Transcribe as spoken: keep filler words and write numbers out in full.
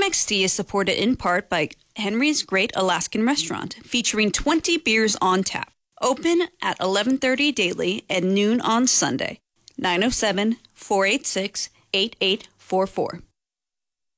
X D is supported in part by Henry's Great Alaskan Restaurant, featuring twenty beers on tap. Open at eleven thirty daily and noon on Sunday. nine oh seven, four eight six, eight eight four four.